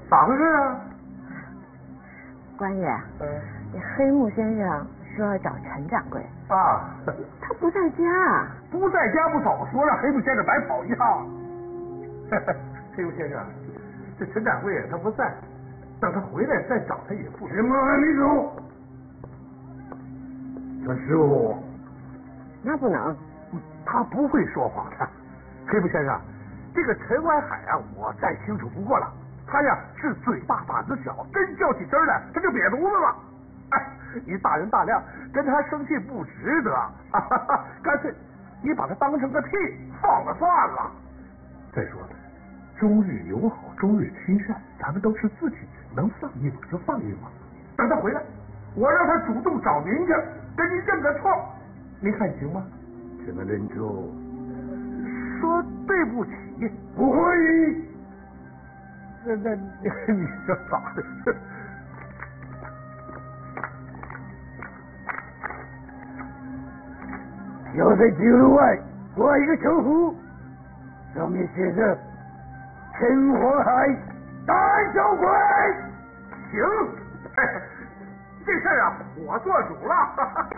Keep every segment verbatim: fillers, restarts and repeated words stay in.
咋回事啊？ 官爷， 嗯， 那黑木先生说要找陈掌柜啊， 他不在家。 不在家不早说，让黑木先生白跑一趟。黑木先生，这陈掌柜他不在，等他回来再找他也不迟。 什么还没走？他是我。 那不能， 他不会说谎的。黑木先生，这个陈怀海啊，我再清楚不过了。他呀是嘴大胆子小，真较起真来，他就瘪犊子了。哎，你大人大量，跟他生气不值得，哈哈哈，干脆你把他当成个屁放了算了。再说了，中日友好，中日亲善，咱们都是自己人，能放一马就放一马。等他回来，我让他主动找您去，跟您认个错，您看行吗？ 怎么认错？ 说对不起。 不会。 那那你这咋的？ 要在记录外挂一个称呼，上面写着陈怀海胆小鬼。 行，哎，这事儿啊，我做主了。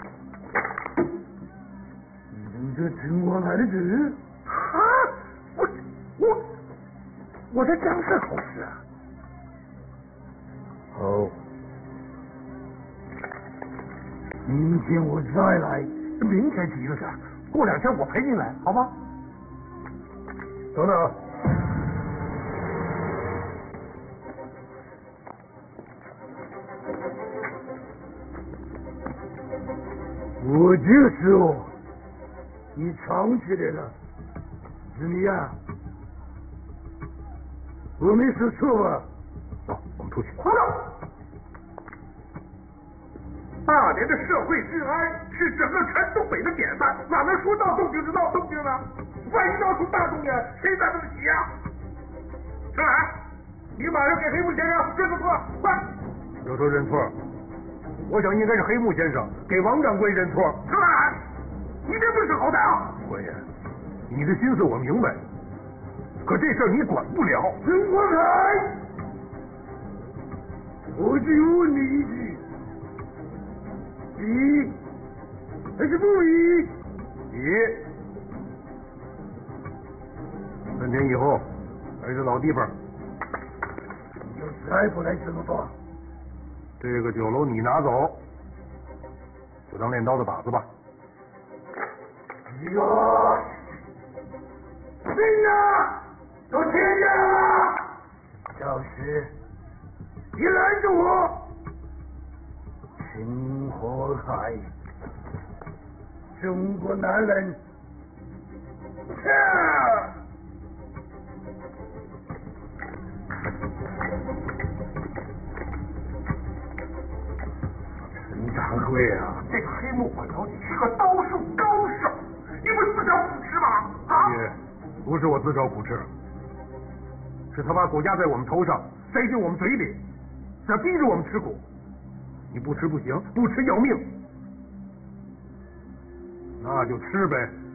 你能这陈怀海的字？ 啊，我我我这张是口试啊。 好，明天我再来。 明天急了点，过两天我陪你来，好吗？等等。 我就说，你藏起来了，怎么样？我没说错吧？ 走，我们出去。快走！大连的社会治安是整个全东北的典范，哪能说闹动静就闹动静呢？万一闹出大动静，谁担得起呀？陈海，你马上给黑木先生认个错，快！ 要说认错，我想应该是黑木先生给王掌柜认错。 陈海，你这不识好歹啊！ 官爷，你的心思我明白，可这事儿你管不了。 陈国凯， 我就问你一句。比还是不比？ 比。 三天以后还是老地方。要再不来怎么办？这个酒楼你拿走，就当练刀的靶子吧。 哟，命啊，都听见了！ 赵石，你拦住我！陈怀海，中国男人， 是。 陈掌柜啊， 这个黑木管头，你是个刀术高手，你不自找苦吃吗？啊！ 也不是我自找苦吃，是他把国家在我们头上塞进我们嘴里，想逼着我们吃苦。你不吃不行，不吃要命，那就吃呗。